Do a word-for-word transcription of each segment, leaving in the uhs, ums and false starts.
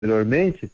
anteriormente,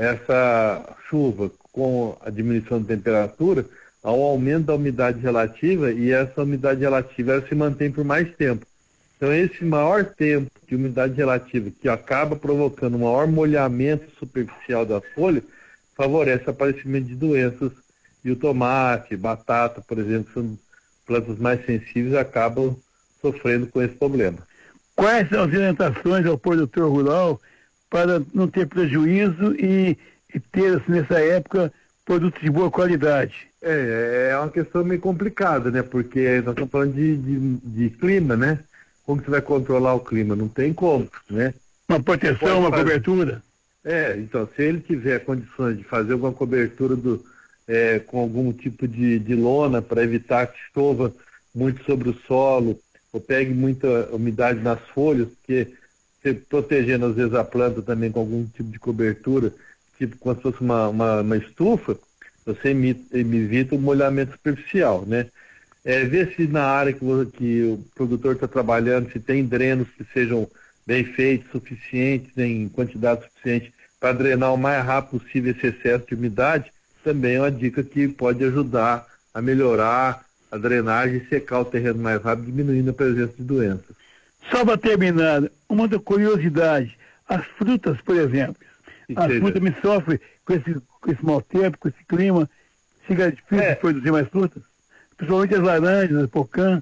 essa chuva com a diminuição da temperatura, há um aumento da umidade relativa e essa umidade relativa ela se mantém por mais tempo. Então esse maior tempo de umidade relativa que acaba provocando um maior molhamento superficial da folha favorece o aparecimento de doenças e o tomate, batata, por exemplo, que são plantas mais sensíveis, acabam sofrendo com esse problema. Quais são as orientações ao produtor rural para não ter prejuízo e, e ter, assim, nessa época, produtos de boa qualidade? É, é uma questão meio complicada, né? Porque nós estamos falando de, de, de clima, né? Como você vai controlar o clima? Não tem como, né? Uma proteção, uma fazer... cobertura? É, então, se ele tiver condições de fazer alguma cobertura do, é, com algum tipo de, de lona para evitar que chova muito sobre o solo, ou pegue muita umidade nas folhas, porque você protegendo às vezes a planta também com algum tipo de cobertura, tipo como se fosse uma, uma, uma estufa, você emita, evita o molhamento superficial, né? É, ver se na área que, que o produtor está trabalhando, se tem drenos que sejam bem feitos, suficientes, em quantidade suficiente para drenar o mais rápido possível esse excesso de umidade, também é uma dica que pode ajudar a melhorar a drenagem e secar o terreno mais rápido, diminuindo a presença de doenças. Só para terminar, uma da curiosidade, as frutas, por exemplo, que as seja? frutas me sofrem com esse, com esse mau tempo, com esse clima, fica difícil é. de produzir mais frutas, principalmente as laranjas, as pocã.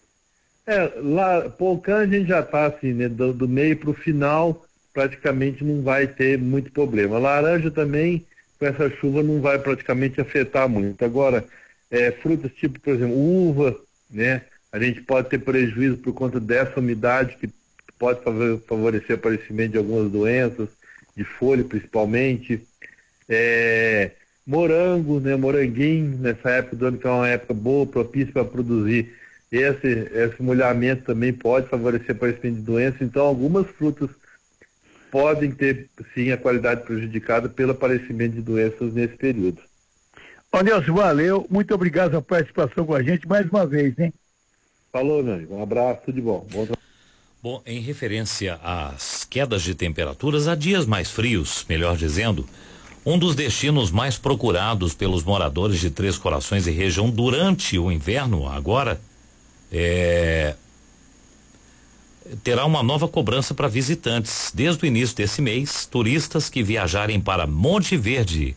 É, lá, pocã a gente já está assim, né, do, do meio para o final, praticamente não vai ter muito problema. A laranja também, com essa chuva, não vai praticamente afetar muito. Agora, é, frutas tipo, por exemplo, uva, né? A gente pode ter prejuízo por conta dessa umidade que pode favorecer o aparecimento de algumas doenças, de folha principalmente. É, morango, né? Moranguinho, nessa época do ano que é uma época boa, propícia para produzir. Esse, esse molhamento também pode favorecer o aparecimento de doenças. Então, algumas frutas podem ter, sim, a qualidade prejudicada pelo aparecimento de doenças nesse período. Ó, Nelson, valeu. Muito obrigado pela participação com a gente mais uma vez, hein? Falou, meu amigo. Um abraço, tudo de bom. Bom, tra... bom, em referência às quedas de temperaturas, há dias mais frios, melhor dizendo, um dos destinos mais procurados pelos moradores de Três Corações e região durante o inverno, agora, é... terá uma nova cobrança para visitantes. Desde o início desse mês, turistas que viajarem para Monte Verde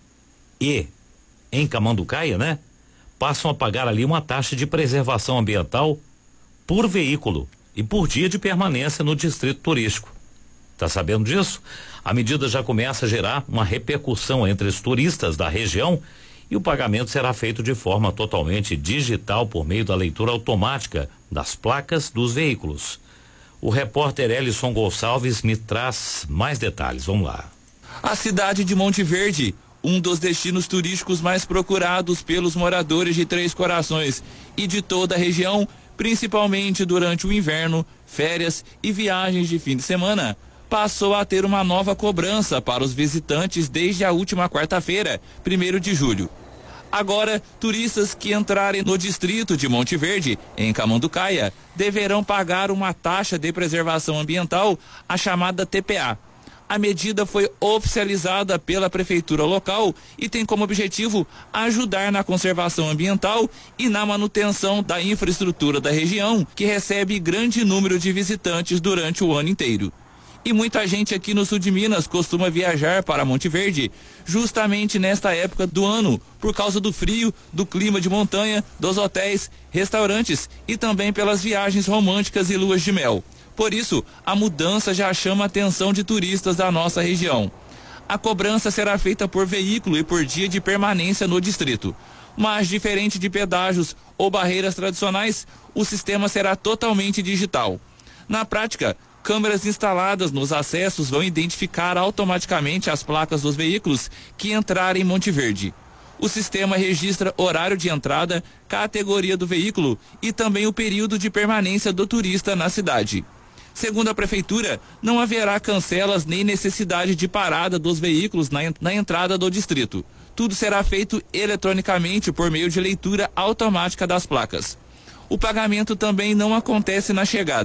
e em Camanducaia, né, passam a pagar ali uma taxa de preservação ambiental por veículo e por dia de permanência no distrito turístico. Tá sabendo disso? A medida já começa a gerar uma repercussão entre os turistas da região e o pagamento será feito de forma totalmente digital por meio da leitura automática das placas dos veículos. O repórter Elison Gonçalves me traz mais detalhes. Vamos lá. A cidade de Monte Verde, um dos destinos turísticos mais procurados pelos moradores de Três Corações e de toda a região, principalmente durante o inverno, férias e viagens de fim de semana, passou a ter uma nova cobrança para os visitantes desde a última quarta-feira, primeiro de julho. Agora, turistas que entrarem no distrito de Monte Verde, em Camanducaia, deverão pagar uma taxa de preservação ambiental, a chamada T P A. A medida foi oficializada pela prefeitura local e tem como objetivo ajudar na conservação ambiental e na manutenção da infraestrutura da região, que recebe grande número de visitantes durante o ano inteiro. E muita gente aqui no sul de Minas costuma viajar para Monte Verde justamente nesta época do ano, por causa do frio, do clima de montanha, dos hotéis, restaurantes e também pelas viagens românticas e luas de mel. Por isso, a mudança já chama a atenção de turistas da nossa região. A cobrança será feita por veículo e por dia de permanência no distrito. Mas, diferente de pedágios ou barreiras tradicionais, o sistema será totalmente digital. Na prática, câmeras instaladas nos acessos vão identificar automaticamente as placas dos veículos que entrarem em Monte Verde. O sistema registra horário de entrada, categoria do veículo e também o período de permanência do turista na cidade. Segundo a prefeitura, não haverá cancelas nem necessidade de parada dos veículos na, na entrada do distrito. Tudo será feito eletronicamente por meio de leitura automática das placas. O pagamento também não acontece na chegada.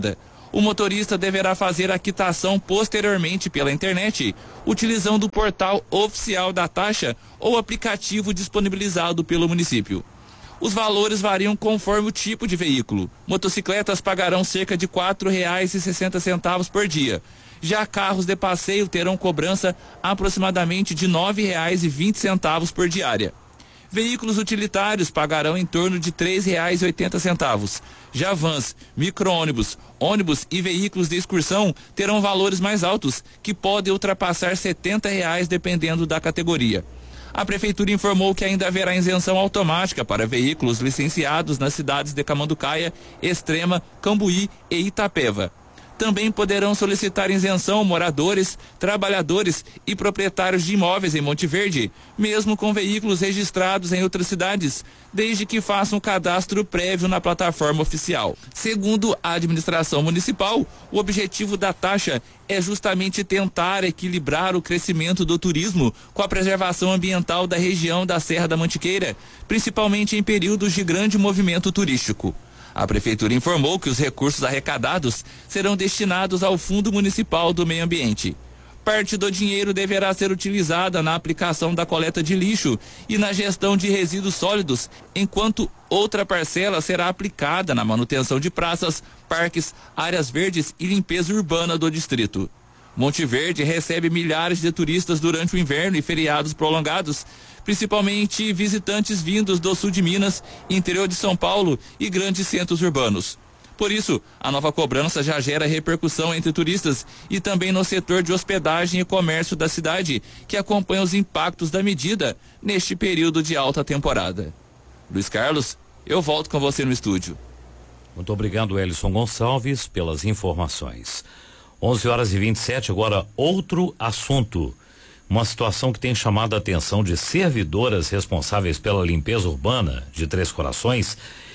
O motorista deverá fazer a quitação posteriormente pela internet, utilizando o portal oficial da taxa ou aplicativo disponibilizado pelo município. Os valores variam conforme o tipo de veículo. Motocicletas pagarão cerca de quatro reais e sessenta centavos por dia. Já carros de passeio terão cobrança aproximadamente de nove reais e vinte centavos por diária. Veículos utilitários pagarão em torno de três reais e oitenta centavos. Já vans, micro-ônibus, ônibus e veículos de excursão terão valores mais altos, que podem ultrapassar setenta reais dependendo da categoria. A prefeitura informou que ainda haverá isenção automática para veículos licenciados nas cidades de Camanducaia, Extrema, Cambuí e Itapeva. Também poderão solicitar isenção moradores, trabalhadores e proprietários de imóveis em Monte Verde, mesmo com veículos registrados em outras cidades, desde que façam cadastro prévio na plataforma oficial. Segundo a administração municipal, o objetivo da taxa é justamente tentar equilibrar o crescimento do turismo com a preservação ambiental da região da Serra da Mantiqueira, principalmente em períodos de grande movimento turístico. A prefeitura informou que os recursos arrecadados serão destinados ao Fundo Municipal do Meio Ambiente. Parte do dinheiro deverá ser utilizada na aplicação da coleta de lixo e na gestão de resíduos sólidos, enquanto outra parcela será aplicada na manutenção de praças, parques, áreas verdes e limpeza urbana do distrito. Monte Verde recebe milhares de turistas durante o inverno e feriados prolongados, principalmente visitantes vindos do sul de Minas, interior de São Paulo e grandes centros urbanos. Por isso, a nova cobrança já gera repercussão entre turistas e também no setor de hospedagem e comércio da cidade, que acompanha os impactos da medida neste período de alta temporada. Luiz Carlos, eu volto com você no estúdio. Muito obrigado, Elison Gonçalves, pelas informações. onze horas e vinte e sete, agora outro assunto. Uma situação que tem chamado a atenção de servidoras responsáveis pela limpeza urbana de Três Corações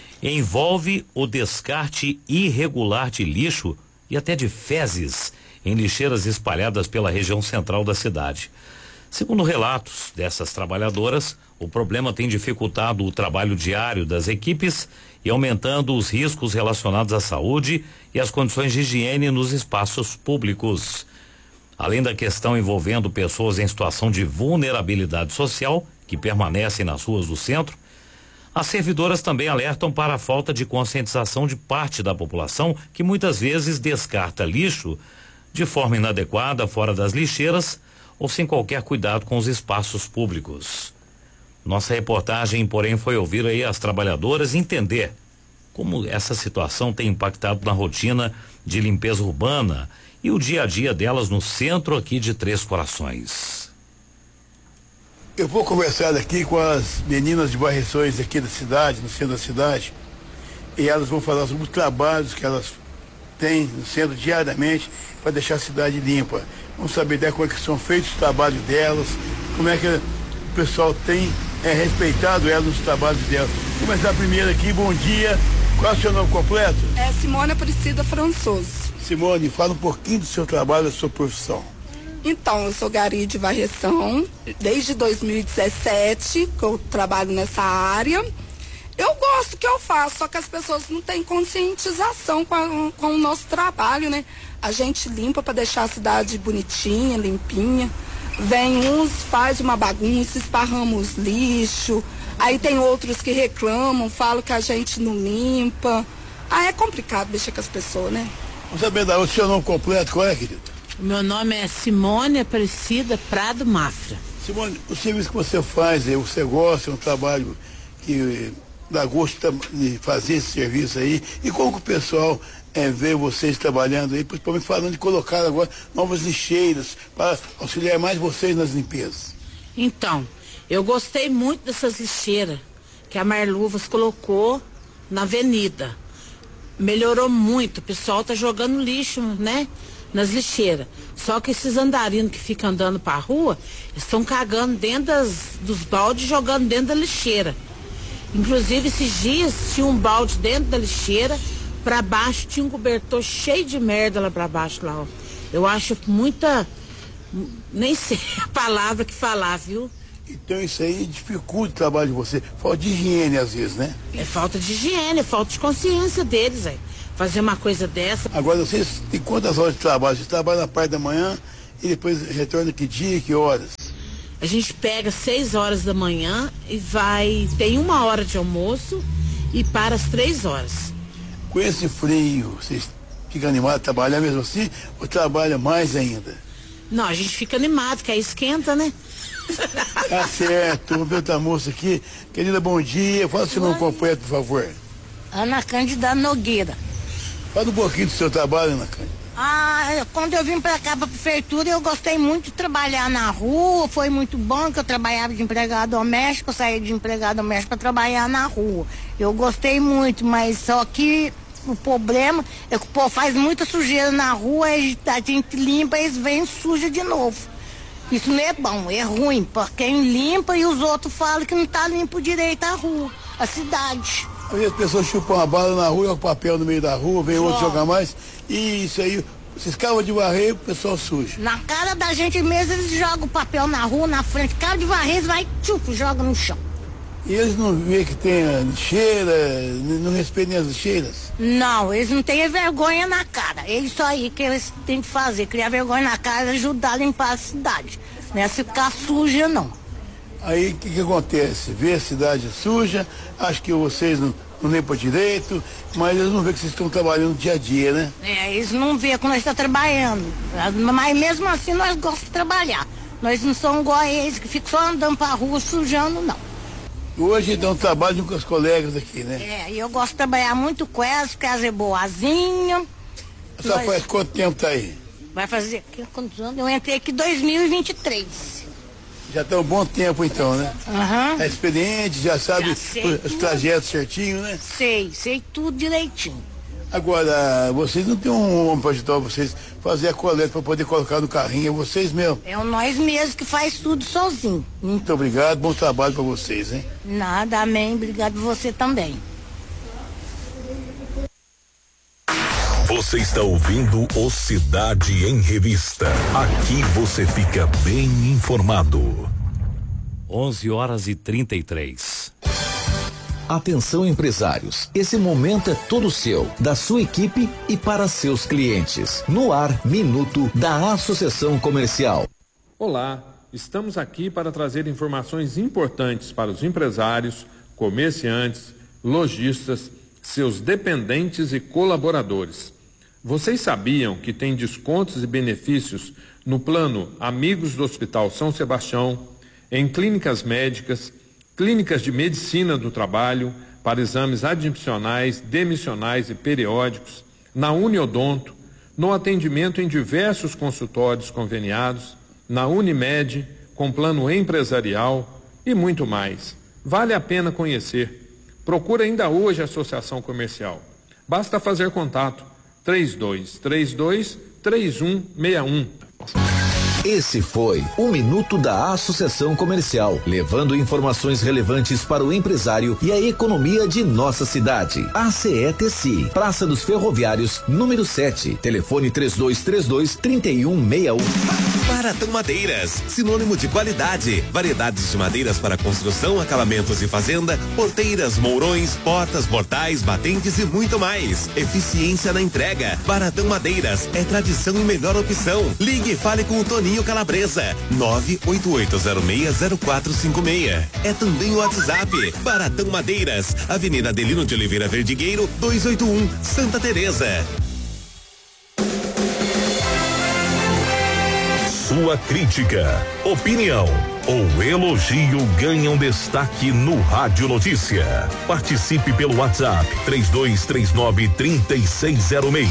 envolve o descarte irregular de lixo e até de fezes em lixeiras espalhadas pela região central da cidade. Segundo relatos dessas trabalhadoras, o problema tem dificultado o trabalho diário das equipes e aumentando os riscos relacionados à saúde e às condições de higiene nos espaços públicos. Além da questão envolvendo pessoas em situação de vulnerabilidade social, que permanecem nas ruas do centro, as servidoras também alertam para a falta de conscientização de parte da população, que muitas vezes descarta lixo de forma inadequada fora das lixeiras ou sem qualquer cuidado com os espaços públicos. Nossa reportagem, porém, foi ouvir aí as trabalhadoras e entender como essa situação tem impactado na rotina de limpeza urbana e o dia a dia delas no centro aqui de Três Corações. Eu vou conversar aqui com as meninas de varreções aqui da cidade, no centro da cidade, e elas vão falar sobre os trabalhos que elas têm no centro diariamente para deixar a cidade limpa. Vamos saber como é que são feitos os trabalhos delas, como é que o pessoal tem é, respeitado elas nos trabalhos delas. Vou começar primeiro aqui, bom dia. Qual é o seu nome completo? É Simone Aparecida Françoso. Simone, fala um pouquinho do seu trabalho, da sua profissão. Então, eu sou gari de varreção, desde dois mil e dezessete que eu trabalho nessa área. Eu gosto do que eu faço, só que as pessoas não têm conscientização com, a, com o nosso trabalho, né? A gente limpa para deixar a cidade bonitinha, limpinha. Vem uns, faz uma bagunça, esparramos lixo. Aí tem outros que reclamam, falam que a gente não limpa. Ah, é complicado mexer com as pessoas, né? Vamos saber dar o seu nome completo, qual é, querida? Meu nome é Simone Aparecida Prado Mafra. Simone, o serviço que você faz, você gosta, é um trabalho que dá gosto de fazer esse serviço aí. E como que o pessoal é, vê vocês trabalhando aí, principalmente falando de colocar agora novas lixeiras para auxiliar mais vocês nas limpezas? Então, eu gostei muito dessas lixeiras que a Marluvas colocou na avenida. Melhorou muito, o pessoal tá jogando lixo, né? Nas lixeiras. Só que esses andarinos que ficam andando pra rua, estão cagando dentro das, dos baldes e jogando dentro da lixeira. Inclusive, esses dias tinha um balde dentro da lixeira, pra baixo tinha um cobertor cheio de merda lá pra baixo, lá, ó. Eu acho muita... nem sei a palavra que falar, viu? Então isso aí dificulta o trabalho de você. Falta de higiene às vezes, né? É falta de higiene, é falta de consciência deles, aí. fazer uma coisa dessa. Agora, vocês têm quantas horas de trabalho? Vocês trabalham na parte da manhã e depois retornam que dia, que horas? A gente pega seis horas da manhã e vai, tem uma hora de almoço e para às três horas. Com esse frio, vocês ficam animados a trabalhar mesmo assim ou trabalham mais ainda? Não, a gente fica animado, que aí esquenta, né? Tá certo, vou ver outra moça aqui. Querida, bom dia. Fala seu nome completo, por favor. Ana Cândida Nogueira. Fala um pouquinho do seu trabalho, Ana Cândida. Ah, quando eu vim pra cá, pra prefeitura, eu gostei muito de trabalhar na rua, foi muito bom que eu trabalhava de empregado doméstico, eu saí de empregado doméstico pra trabalhar na rua. Eu gostei muito, mas só que o problema é que o povo faz muita sujeira na rua, a gente limpa e eles vêm suja de novo. Isso não é bom, é ruim, porque quem limpa e os outros falam que não tá limpo direito a rua, a cidade. Aí as pessoas chupam a bala na rua, jogam papel no meio da rua, vem outro jogar mais, e isso aí, vocês cavam de varrer, o pessoal suja. Na cara da gente mesmo, eles jogam o papel na rua, na frente, cava de varrer, eles vai, tchuf, joga no chão. E eles não veem que tem cheira, não respeitam as cheiras? Não, eles não têm vergonha na cara. É isso aí que eles têm que fazer, criar vergonha na cara e ajudar a limpar a cidade. Não é ficar suja, não. Aí o que, que acontece? Vê a cidade suja, acho que vocês não, não limpam direito, mas eles não veem que vocês estão trabalhando dia a dia, né? É, eles não veem que nós estamos trabalhando. Mas mesmo assim nós gostamos de trabalhar. Nós não somos igual a eles que ficam só andando pra rua sujando, não. Hoje então trabalho com os colegas aqui, né? É, e eu gosto de trabalhar muito com elas, porque elas é boazinha. Só nós... faz quanto tempo tá aí? Vai fazer aqui, quantos anos? Eu entrei aqui em dois mil e vinte e três. Já tá um bom tempo então, né? Aham. Uhum. É experiente, já sabe já os trajetos certinho, né? Sei, sei tudo direitinho. Agora, vocês não tem um homem para ajudar vocês fazer a coleta para poder colocar no carrinho, é vocês mesmo? É nós mesmos que faz tudo sozinho. Muito obrigado, bom trabalho para vocês, hein? Nada, amém, obrigado você também. Você está ouvindo o Cidade em Revista. Aqui você fica bem informado. onze horas e trinta e três. Atenção, empresários, esse momento é todo seu, da sua equipe e para seus clientes. No ar, Minuto da Associação Comercial. Olá, estamos aqui para trazer informações importantes para os empresários, comerciantes, lojistas, seus dependentes e colaboradores. Vocês sabiam que tem descontos e benefícios no plano Amigos do Hospital São Sebastião, em clínicas médicas, clínicas de medicina do trabalho, para exames admissionais, demissionais e periódicos, na Uniodonto, no atendimento em diversos consultórios conveniados, na Unimed, com plano empresarial e muito mais. Vale a pena conhecer. Procure ainda hoje a Associação Comercial. Basta fazer contato três dois três dois, três um seis um. Esse foi o Minuto da Associação Comercial, levando informações relevantes para o empresário e a economia de nossa cidade. A C E T C I, Praça dos Ferroviários, número sete, telefone três dois três dois, três um seis um. Baratão Madeiras, sinônimo de qualidade, variedades de madeiras para construção, acabamentos e fazenda, porteiras, mourões, portas, portais, batentes e muito mais. Eficiência na entrega. Baratão Madeiras é tradição e melhor opção. Ligue e fale com o Toninho Calabresa, nove oito oito zero seis zero quatro cinco seis. É também o WhatsApp. Baratão Madeiras, Avenida Adelino de Oliveira Verdigueiro, duzentos e oitenta e um, Santa Teresa. Sua crítica, opinião ou elogio ganham destaque no Rádio Notícia. Participe pelo WhatsApp três dois três nove, três seis zero seis.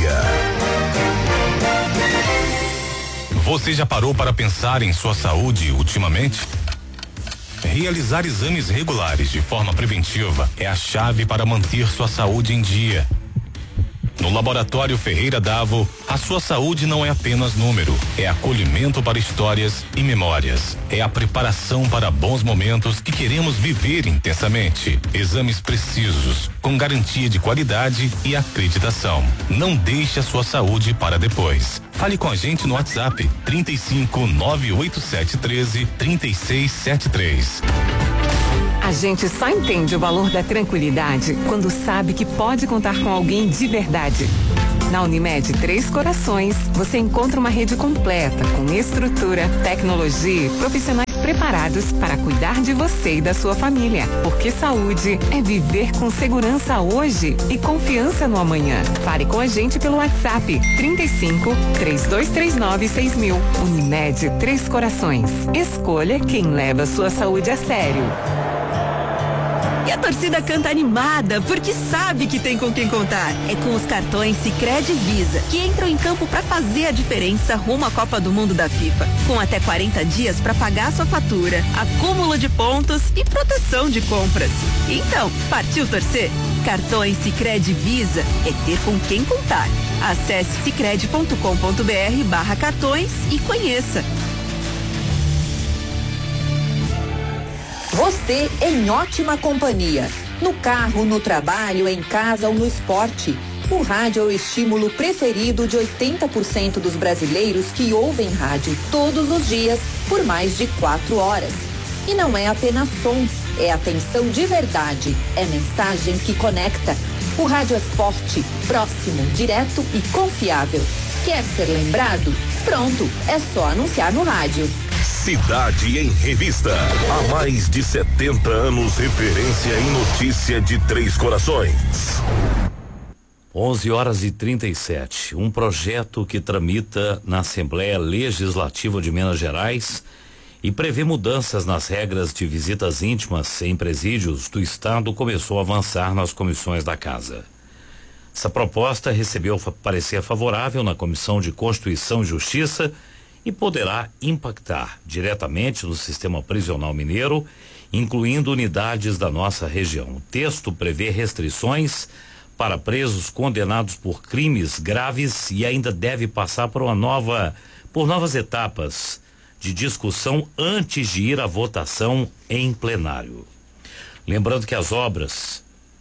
Você já parou para pensar em sua saúde ultimamente? Realizar exames regulares de forma preventiva é a chave para manter sua saúde em dia. No Laboratório Ferreira Davo, a sua saúde não é apenas número, é acolhimento para histórias e memórias. É a preparação para bons momentos que queremos viver intensamente. Exames precisos, com garantia de qualidade e acreditação. Não deixe a sua saúde para depois. Fale com a gente no WhatsApp trinta e cinco, nove oito sete, treze, trinta e seis setenta e três. A gente só entende o valor da tranquilidade quando sabe que pode contar com alguém de verdade. Na Unimed Três Corações, você encontra uma rede completa com estrutura, tecnologia e profissionais preparados para cuidar de você e da sua família. Porque saúde é viver com segurança hoje e confiança no amanhã. Fale com a gente pelo WhatsApp trinta e cinco, três dois três nove, seis mil. Unimed Três Corações. Escolha quem leva a sua saúde a sério. E a torcida canta animada, porque sabe que tem com quem contar. É com os cartões Sicredi Visa, que entram em campo para fazer a diferença rumo à Copa do Mundo da FIFA. Com até quarenta dias para pagar sua fatura, acúmulo de pontos e proteção de compras. Então, partiu torcer? Cartões Sicredi Visa é ter com quem contar. Acesse sicredi ponto com ponto br barra cartões e conheça. Você em ótima companhia. No carro, no trabalho, em casa ou no esporte. O rádio é o estímulo preferido de oitenta por cento dos brasileiros que ouvem rádio todos os dias por mais de quatro horas. E não é apenas som, é atenção de verdade, é mensagem que conecta. O rádio é forte, próximo, direto e confiável. Quer ser lembrado? Pronto, é só anunciar no rádio. Cidade em Revista. Há mais de setenta anos, referência em notícia de Três Corações. onze horas e trinta e sete. Um projeto que tramita na Assembleia Legislativa de Minas Gerais e prevê mudanças nas regras de visitas íntimas em presídios do estado começou a avançar nas comissões da casa. Essa proposta recebeu parecer favorável na Comissão de Constituição e Justiça e poderá impactar diretamente no sistema prisional mineiro, incluindo unidades da nossa região. O texto prevê restrições para presos condenados por crimes graves e ainda deve passar por uma nova, por novas etapas de discussão antes de ir à votação em plenário. Lembrando que as obras,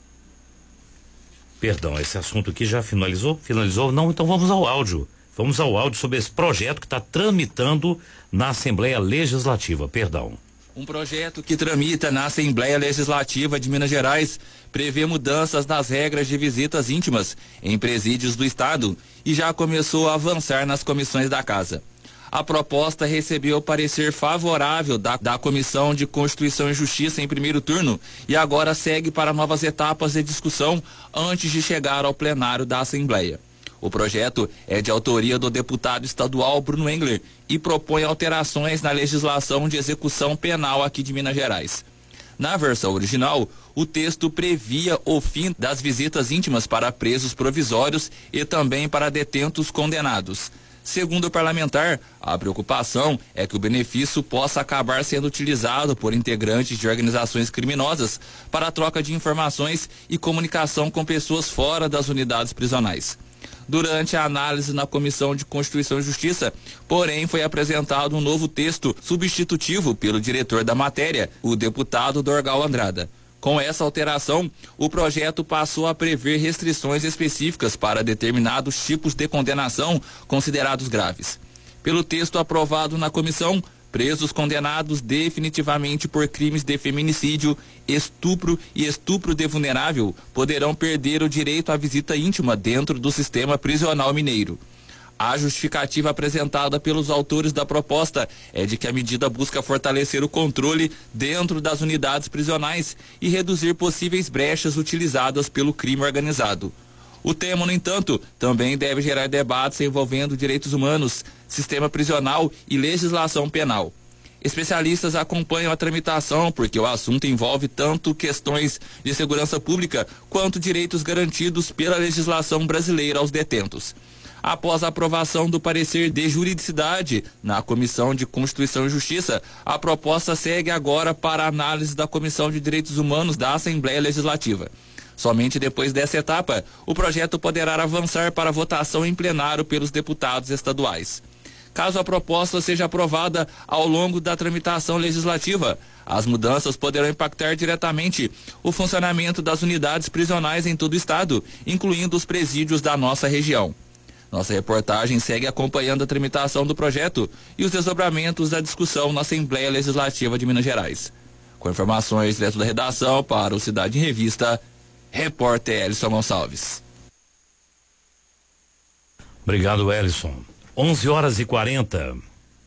perdão, esse assunto aqui já finalizou? Finalizou? Não, então vamos ao áudio. Vamos ao áudio sobre esse projeto que está tramitando na Assembleia Legislativa, perdão. Um projeto que tramita na Assembleia Legislativa de Minas Gerais prevê mudanças nas regras de visitas íntimas em presídios do estado e já começou a avançar nas comissões da casa. A proposta recebeu parecer favorável da, da Comissão de Constituição e Justiça em primeiro turno e agora segue para novas etapas de discussão antes de chegar ao plenário da Assembleia. O projeto é de autoria do deputado estadual Bruno Engler e propõe alterações na legislação de execução penal aqui de Minas Gerais. Na versão original, o texto previa o fim das visitas íntimas para presos provisórios e também para detentos condenados. Segundo o parlamentar, a preocupação é que o benefício possa acabar sendo utilizado por integrantes de organizações criminosas para a troca de informações e comunicação com pessoas fora das unidades prisionais. Durante a análise na Comissão de Constituição e Justiça, porém, foi apresentado um novo texto substitutivo pelo diretor da matéria, o deputado Dorgal Andrada. Com essa alteração, o projeto passou a prever restrições específicas para determinados tipos de condenação considerados graves. Pelo texto aprovado na comissão, presos condenados definitivamente por crimes de feminicídio, estupro e estupro de vulnerável poderão perder o direito à visita íntima dentro do sistema prisional mineiro. A justificativa apresentada pelos autores da proposta é de que a medida busca fortalecer o controle dentro das unidades prisionais e reduzir possíveis brechas utilizadas pelo crime organizado. O tema, no entanto, também deve gerar debates envolvendo direitos humanos, sistema prisional e legislação penal. Especialistas acompanham a tramitação porque o assunto envolve tanto questões de segurança pública quanto direitos garantidos pela legislação brasileira aos detentos. Após a aprovação do parecer de juridicidade na Comissão de Constituição e Justiça, a proposta segue agora para a análise da Comissão de Direitos Humanos da Assembleia Legislativa. Somente depois dessa etapa, o projeto poderá avançar para votação em plenário pelos deputados estaduais. Caso a proposta seja aprovada ao longo da tramitação legislativa, as mudanças poderão impactar diretamente o funcionamento das unidades prisionais em todo o estado, incluindo os presídios da nossa região. Nossa reportagem segue acompanhando a tramitação do projeto e os desdobramentos da discussão na Assembleia Legislativa de Minas Gerais. Com informações direto da redação para o Cidade em Revista, repórter Elison Gonçalves. Obrigado, Elison. onze horas e quarenta.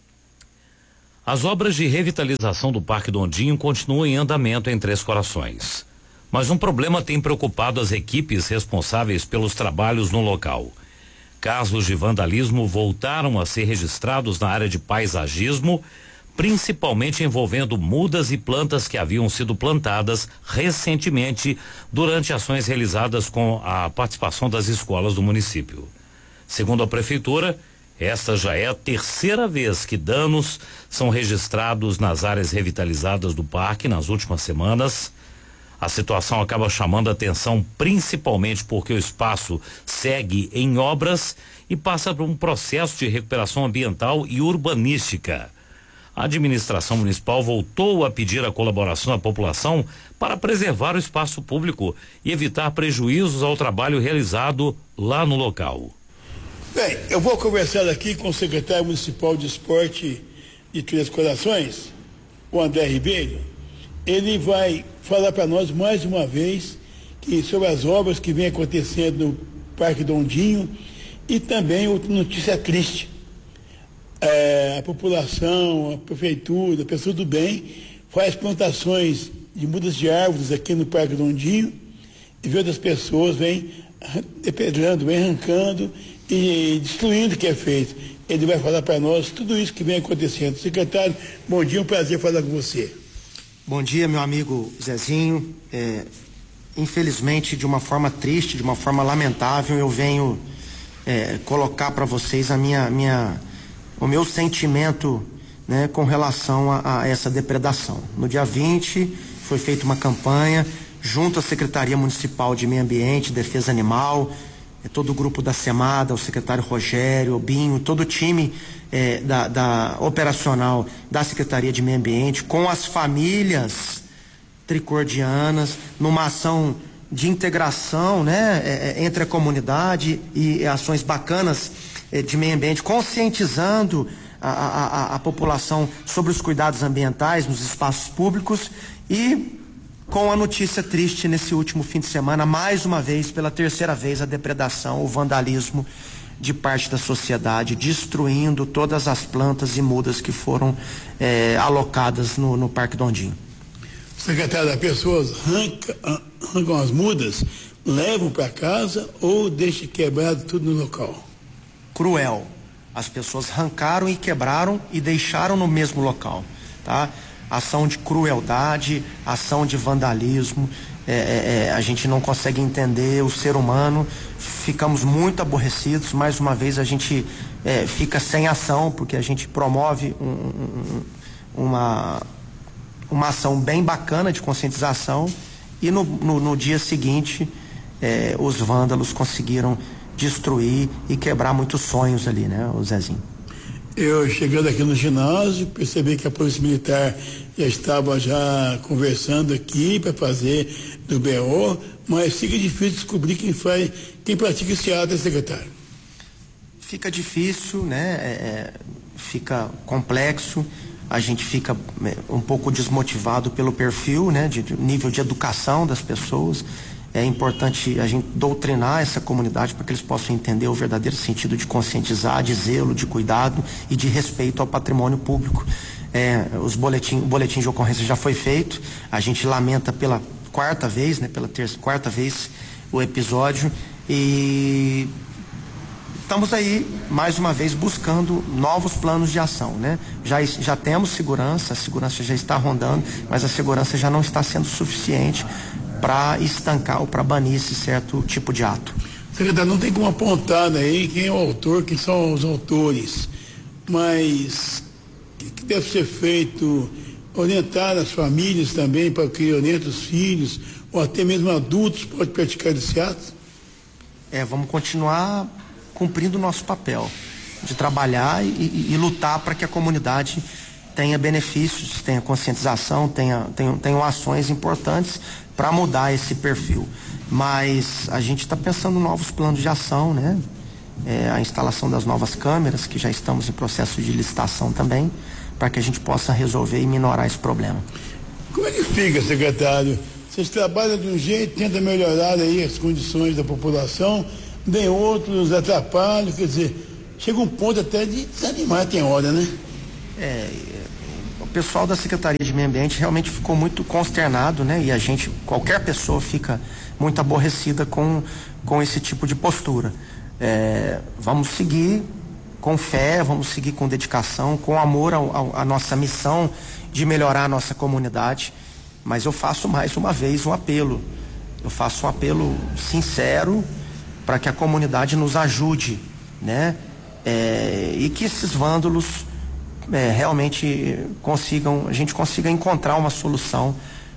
As obras de revitalização do Parque Dondinho continuam em andamento em Três Corações. Mas um problema tem preocupado as equipes responsáveis pelos trabalhos no local. Casos de vandalismo voltaram a ser registrados na área de paisagismo, principalmente envolvendo mudas e plantas que haviam sido plantadas recentemente durante ações realizadas com a participação das escolas do município. Segundo a prefeitura, esta já é a terceira vez que danos são registrados nas áreas revitalizadas do parque nas últimas semanas. A situação acaba chamando a atenção principalmente porque o espaço segue em obras e passa por um processo de recuperação ambiental e urbanística. A administração municipal voltou a pedir a colaboração da população para preservar o espaço público e evitar prejuízos ao trabalho realizado lá no local. Bem, eu vou conversar aqui com o secretário municipal de esporte de Três Corações, o André Ribeiro. Ele vai falar para nós mais uma vez que, sobre as obras que vem acontecendo no Parque Dondinho e também outra notícia triste. É, a população, a prefeitura, a pessoa do bem faz plantações de mudas de árvores aqui no Parque Dondinho e vê outras pessoas vêm depedrando, vêm arrancando e destruindo o que é feito. Ele vai falar para nós tudo isso que vem acontecendo. Secretário, bom dia, um prazer falar com você. Bom dia, meu amigo Zezinho. É, infelizmente, de uma forma triste, de uma forma lamentável, eu venho é, colocar para vocês a minha, minha, o meu sentimento, né, com relação a, a essa depredação. No dia vinte, foi feita uma campanha junto à Secretaria Municipal de Meio Ambiente, Defesa Animal, todo o grupo da SEMADA, o secretário Rogério, o Binho, todo o time eh, da, da operacional da Secretaria de Meio Ambiente, com as famílias tricordianas, numa ação de integração, né, eh, entre a comunidade e ações bacanas eh, de meio ambiente, conscientizando a, a, a população sobre os cuidados ambientais nos espaços públicos e com a notícia triste nesse último fim de semana, mais uma vez, pela terceira vez, a depredação, o vandalismo de parte da sociedade, destruindo todas as plantas e mudas que foram eh, alocadas no, no Parque Dondinho. Secretário, as pessoas arrancam, arrancam as mudas, levam para casa ou deixam quebrado tudo no local? Cruel. As pessoas arrancaram e quebraram e deixaram no mesmo local, tá? Ação de crueldade, ação de vandalismo, é, é, a gente não consegue entender o ser humano, ficamos muito aborrecidos, mais uma vez a gente é, fica sem ação, porque a gente promove um, um, uma, uma ação bem bacana de conscientização e no, no, no dia seguinte é, os vândalos conseguiram destruir e quebrar muitos sonhos ali, né, o Zezinho? Eu, chegando aqui no ginásio, percebi que a Polícia Militar já estava já conversando aqui para fazer do B O, mas fica difícil descobrir quem faz, quem pratica esse ato, secretário. Fica difícil, né? É, é, fica complexo, a gente fica é, um pouco desmotivado pelo perfil, né? De, de nível de educação das pessoas. É importante a gente doutrinar essa comunidade para que eles possam entender o verdadeiro sentido de conscientizar, de zelo, de cuidado e de respeito ao patrimônio público. É, os boletim, o boletim de ocorrência já foi feito, a gente lamenta pela quarta vez, né, pela terça, quarta vez o episódio e estamos aí mais uma vez buscando novos planos de ação, né? Já, já temos segurança, a segurança já está rondando, mas a segurança já não está sendo suficiente para estancar ou para banir esse certo tipo de ato. Secretário, não tem como apontar aí quem é o autor, quem são os autores, mas o que, que deve ser feito? Orientar as famílias também para que orientem os filhos, ou até mesmo adultos podem praticar esse ato? É, vamos continuar cumprindo o nosso papel de trabalhar e, e, e lutar para que a comunidade tenha benefícios, tenha conscientização, tenha, tenha, tenha ações importantes para mudar esse perfil. Mas a gente está pensando em novos planos de ação, né? É, a instalação das novas câmeras, que já estamos em processo de licitação também, para que a gente possa resolver e minorar esse problema. Como é que fica, secretário? Vocês trabalham de um jeito, tentam melhorar aí as condições da população, vem outros atrapalham, quer dizer, chega um ponto até de desanimar, tem hora, né? É, o pessoal da Secretaria de Meio Ambiente realmente ficou muito consternado, né? E a gente, qualquer pessoa fica muito aborrecida com, com esse tipo de postura. É, vamos seguir com fé, vamos seguir com dedicação, com amor à nossa missão de melhorar a nossa comunidade. Mas eu faço mais uma vez um apelo. Eu faço um apelo sincero para que a comunidade nos ajude, né? É, e que esses vândalos é, realmente consigam, a gente consiga encontrar uma solução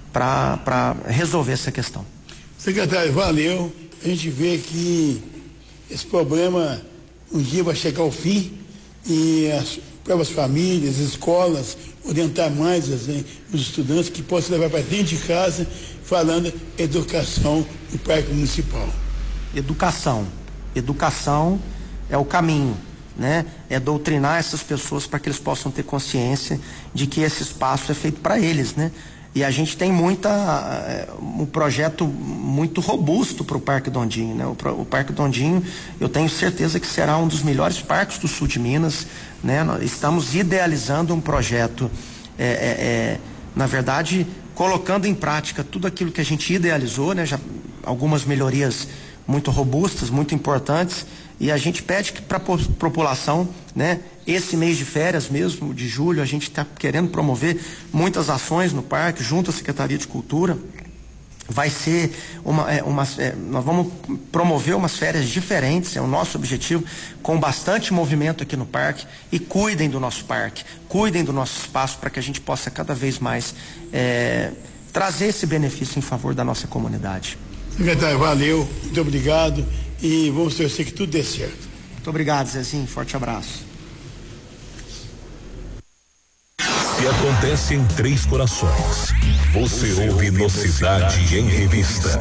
para resolver essa questão. Secretário, valeu. A gente vê que esse problema um dia vai chegar ao fim e as próprias famílias, as escolas, orientar mais assim, os estudantes que possam levar para dentro de casa, falando educação no Parque Municipal. Educação. Educação é o caminho, né? É doutrinar essas pessoas para que eles possam ter consciência de que esse espaço é feito para eles, né? E a gente tem muita, um projeto muito robusto para o Parque Dondinho, né? O, o Parque Dondinho, eu tenho certeza que será um dos melhores parques do sul de Minas, né? Nós estamos idealizando um projeto, é, é, é, na verdade, colocando em prática tudo aquilo que a gente idealizou, né? Já algumas melhorias muito robustas, muito importantes, e a gente pede que para a população, né, esse mês de férias mesmo, de julho, a gente está querendo promover muitas ações no parque, junto à Secretaria de Cultura. Vai ser uma, é, uma é, nós vamos promover umas férias diferentes, é o nosso objetivo, com bastante movimento aqui no parque. E cuidem do nosso parque, cuidem do nosso espaço, para que a gente possa cada vez mais é, trazer esse benefício em favor da nossa comunidade. Secretário, valeu, muito obrigado e vamos torcer que tudo dê certo. Muito obrigado, Zezinho, forte abraço. Se acontece em Três Corações, você, você ouve no Cidade, Cidade em Revista.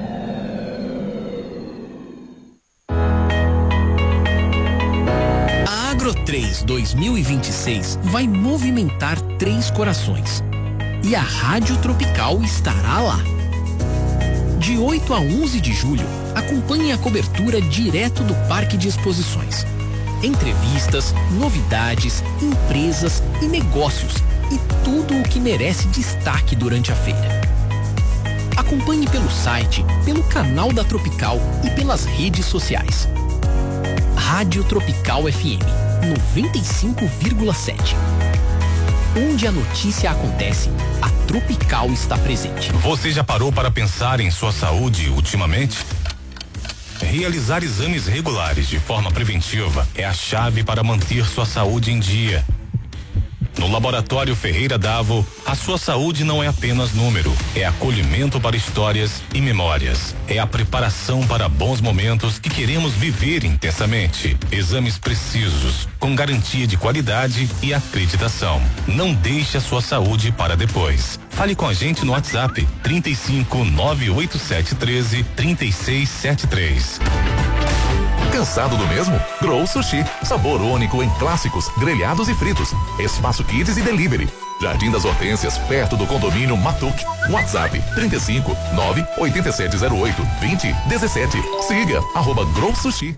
A Agro três dois mil e vinte e seis vai movimentar Três Corações e a Rádio Tropical estará lá. De oito a onze de julho, acompanhe a cobertura direto do Parque de Exposições. Entrevistas, novidades, empresas e negócios e tudo o que merece destaque durante a feira. Acompanhe pelo site, pelo canal da Tropical e pelas redes sociais. Rádio Tropical F M noventa e cinco vírgula sete. Onde a notícia acontece, a Tropical está presente. Você já parou para pensar em sua saúde ultimamente? Realizar exames regulares de forma preventiva é a chave para manter sua saúde em dia. No Laboratório Ferreira Davo, a sua saúde não é apenas número, é acolhimento para histórias e memórias. É a preparação para bons momentos que queremos viver intensamente. Exames precisos, com garantia de qualidade e acreditação. Não deixe a sua saúde para depois. Fale com a gente no WhatsApp trinta e cinco, nove oito sete treze, trinta e seis setenta e três. Cansado do mesmo? Grow Sushi. Sabor único em clássicos, grelhados e fritos. Espaço Kids e Delivery. Jardim das Hortênsias, perto do condomínio Matuque. WhatsApp trinta e cinco, nove oito sete zero oito, vinte, dezessete. Siga, arroba Grow Sushi.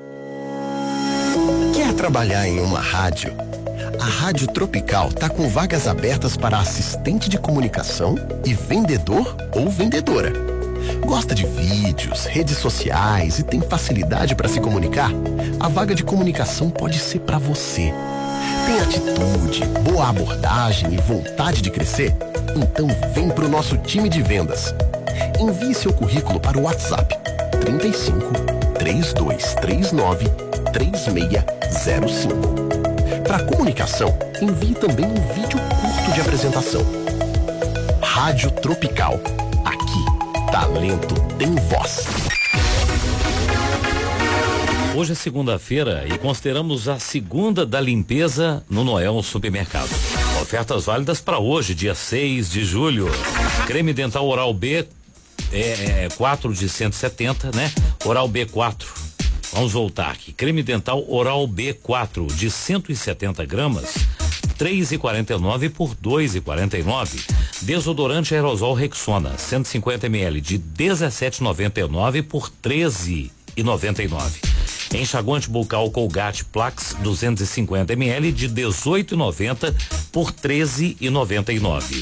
Quer trabalhar em uma rádio? A Rádio Tropical tá com vagas abertas para assistente de comunicação e vendedor ou vendedora. Gosta de vídeos, redes sociais e tem facilidade para se comunicar? A vaga de comunicação pode ser para você. Tem atitude, boa abordagem e vontade de crescer? Então vem pro nosso time de vendas. Envie seu currículo para o WhatsApp trinta e cinco, três dois três nove, três seis zero cinco. Para comunicação, envie também um vídeo curto de apresentação. Rádio Tropical. Aqui, talento tem voz. Hoje é segunda-feira e consideramos a segunda da limpeza no Noel Supermercado. Ofertas válidas para hoje, dia seis de julho. Creme dental Oral B é, é quatro de cento e setenta, né? Oral B quatro. Vamos voltar aqui. Creme dental Oral B quatro de cento e setenta gramas, três e quarenta e nove por dois e quarenta e nove. Desodorante aerosol Rexona, cento e cinquenta mililitros de dezessete e noventa e nove por treze e noventa e nove. Enxaguante bucal Colgate Plax duzentos e cinquenta mililitros de dezoito e noventa por treze e noventa e nove.